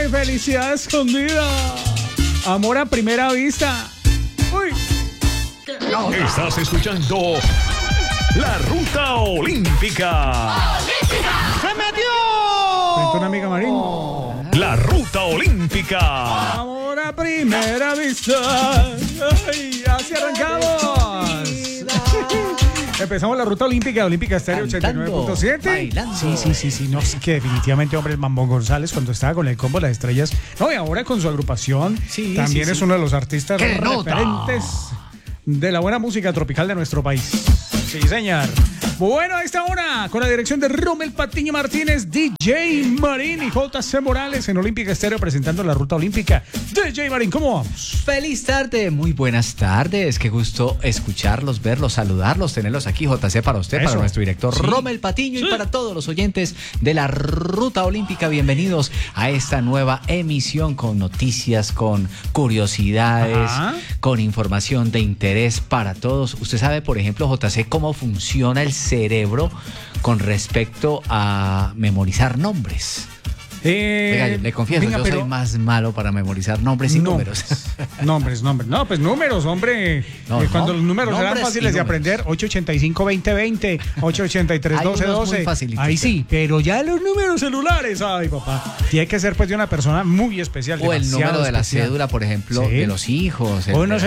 tarde, felicidad escondida. Amor a primera vista. Uy. Estás escuchando La Ruta Olímpica. ¡Se metió! Frente a una amiga Marín. La Ruta Olímpica. Amor a primera vista. Ay, así arrancamos. Empezamos la Ruta Olímpica, Olímpica Estéreo 89.7. Bailando. Sí. No, sí que definitivamente, hombre, el Mambo González cuando estaba con el Combo de las Estrellas. No, y ahora con su agrupación. También es uno de los artistas referentes de la buena música tropical de nuestro país. Sí, señor. Bueno, a esta hora, con la dirección de Rommel Patiño Martínez, DJ Marín y JC Morales en Olímpica Estéreo presentando la Ruta Olímpica. DJ Marín, ¿cómo vamos? Feliz tarde, muy buenas tardes. Qué gusto escucharlos, verlos, saludarlos, tenerlos aquí. JC para usted, para nuestro director Rommel Patiño y para todos los oyentes de la Ruta Olímpica. Bienvenidos a esta nueva emisión con noticias, con curiosidades, con información de interés para todos. Usted sabe, por ejemplo, JC, cómo funciona el cerebro con respecto a memorizar nombres. Venga, le confieso, yo soy más malo para memorizar nombres y números. Nombres. No, pues números, hombre. Cuando los números eran fáciles de aprender, 885-2020, 883-1212. Ahí sí, pero ya los números celulares, ay, papá. Tiene que ser pues de una persona muy especial. O el número de la cédula, por ejemplo, de los hijos.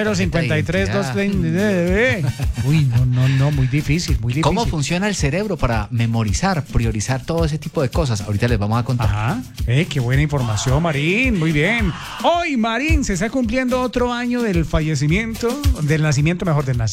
1053-220. Uy, no, muy difícil. ¿Cómo funciona el cerebro para memorizar, priorizar todo ese tipo de cosas? Ahorita les vamos a contar. Ajá. Qué buena información, Marín, muy bien. Hoy, Marín, se está cumpliendo otro año del nacimiento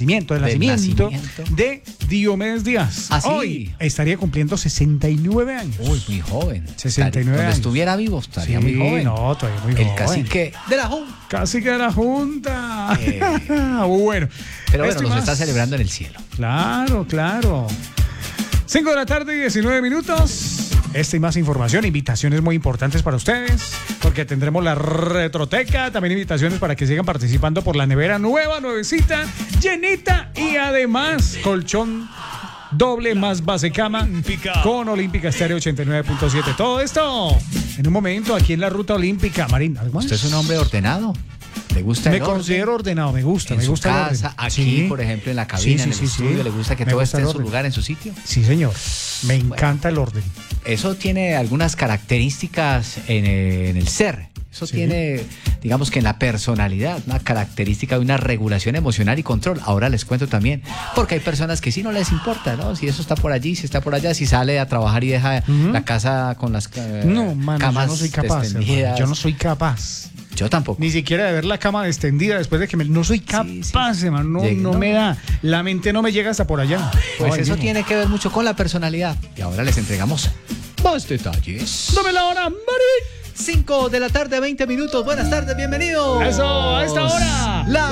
de Diomedes Díaz. ¿Ah, sí? Hoy estaría cumpliendo 69 años. Uy, muy joven. 69 años. Cuando estuviera vivo estaría muy joven. No, todavía muy joven. El cacique de la Junta. Cacique de la Junta. Bueno. Pero bueno, los está celebrando en el cielo. Claro. 5 de la tarde y 19 minutos. Esta y más información, invitaciones muy importantes para ustedes, porque tendremos la retroteca, también invitaciones para que sigan participando por la nevera nuevecita, llenita y además colchón doble más base cama con Olímpica Estéreo 89.7. Todo esto en un momento aquí en la Ruta Olímpica. Marín, ¿algo más? ¿Usted es un hombre ordenado? ¿Le gusta el orden? Me considero ordenado, me gusta su casa, el orden. Aquí, por ejemplo, en la cabina, en el estudio, ¿le gusta que todo esté en su lugar, en su sitio? Sí, señor. Me encanta el orden. Eso tiene algunas características en el ser. Eso tiene, digamos que en la personalidad, una característica de una regulación emocional y control. Ahora les cuento también, porque hay personas que sí no les importa, ¿no? Si eso está por allí, si está por allá, si sale a trabajar y deja la casa con las camas yo no soy capaz, yo no soy capaz. Yo tampoco. Ni siquiera de ver la cama extendida después de que no soy capaz, hermano. No me da. La mente no me llega hasta por allá. Pues eso tiene que ver mucho con la personalidad. Y ahora les entregamos más detalles. ¡Dame la hora, Marín! 5 de la tarde, 20 minutos. Buenas tardes, bienvenidos. Eso, a esta hora. La